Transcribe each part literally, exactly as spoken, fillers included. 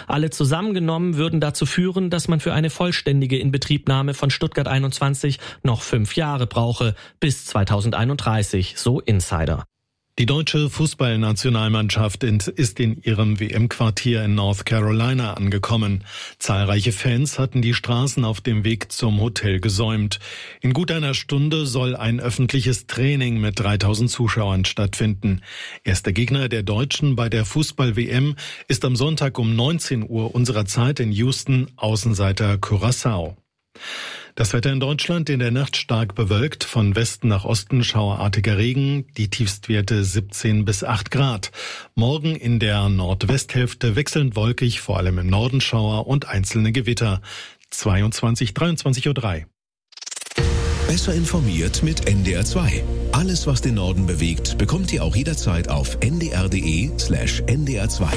Alle zusammengenommen würden dazu führen, dass man für eine vollständige Inbetriebnahme von Stuttgart einundzwanzig noch fünf Jahre brauche, bis zweitausendeinunddreißig, so Insider. Die deutsche Fußballnationalmannschaft ist in ihrem W M-Quartier in North Carolina angekommen. Zahlreiche Fans hatten die Straßen auf dem Weg zum Hotel gesäumt. In gut einer Stunde soll ein öffentliches Training mit dreitausend Zuschauern stattfinden. Erster Gegner der Deutschen bei der Fußball-W M ist am Sonntag um neunzehn Uhr unserer Zeit in Houston, Außenseiter Curaçao. Das Wetter in Deutschland in der Nacht stark bewölkt, von Westen nach Osten schauerartiger Regen, die Tiefstwerte siebzehn bis acht Grad. Morgen in der Nordwesthälfte wechselnd wolkig, vor allem im Norden Schauer und einzelne Gewitter. zweiundzwanzig, dreiundzwanzig Uhr drei. Besser informiert mit N D R zwei. Alles, was den Norden bewegt, bekommt ihr auch jederzeit auf n d r punkt d e slash n d r zwei.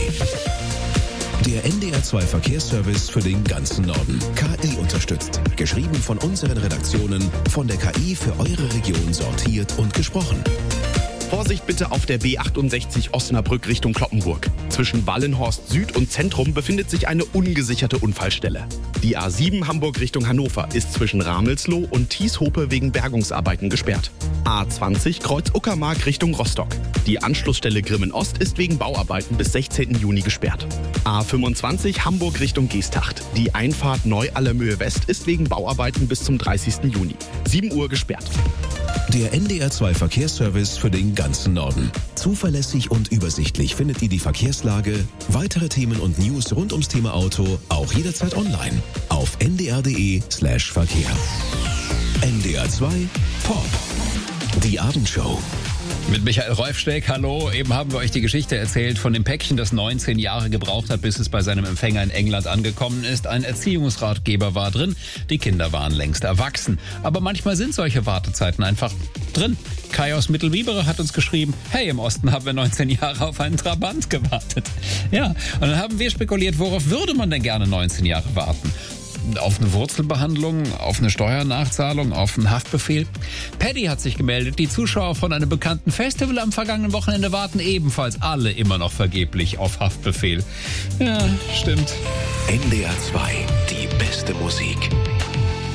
Der N D R zwei Verkehrsservice für den ganzen Norden. K I unterstützt. Geschrieben von unseren Redaktionen, von der K I für eure Region sortiert und gesprochen. Vorsicht bitte auf der B achtundsechzig Osnabrück Richtung Cloppenburg. Zwischen Wallenhorst Süd und Zentrum befindet sich eine ungesicherte Unfallstelle. Die A sieben Hamburg Richtung Hannover ist zwischen Ramelsloh und Thieshope wegen Bergungsarbeiten gesperrt. A zwanzig Kreuz Uckermark Richtung Rostock. Die Anschlussstelle Grimmen Ost ist wegen Bauarbeiten bis sechzehnten Juni gesperrt. A fünfundzwanzig Hamburg Richtung Geesthacht. Die Einfahrt Neu-Allermöhe West ist wegen Bauarbeiten bis zum dreißigsten Juni. sieben Uhr gesperrt. Der N D R zwei Verkehrsservice für den ganzen Norden. Zuverlässig und übersichtlich findet ihr die Verkehrslage, weitere Themen und News rund ums Thema Auto auch jederzeit online auf n d r punkt d e slash verkehr. N D R zwei Pop. Die Abendshow. Mit Michael Reufsteck, hallo. Eben haben wir euch die Geschichte erzählt von dem Päckchen, das neunzehn Jahre gebraucht hat, bis es bei seinem Empfänger in England angekommen ist. Ein Erziehungsratgeber war drin, die Kinder waren längst erwachsen. Aber manchmal sind solche Wartezeiten einfach drin. Kai aus Mittelbibere hat uns geschrieben, hey, im Osten haben wir neunzehn Jahre auf einen Trabant gewartet. Ja, und dann haben wir spekuliert, worauf würde man denn gerne neunzehn Jahre warten? Auf eine Wurzelbehandlung, auf eine Steuernachzahlung, auf einen Haftbefehl. Paddy hat sich gemeldet. Die Zuschauer von einem bekannten Festival am vergangenen Wochenende warten ebenfalls alle immer noch vergeblich auf Haftbefehl. Ja, stimmt. N D R zwei, die beste Musik.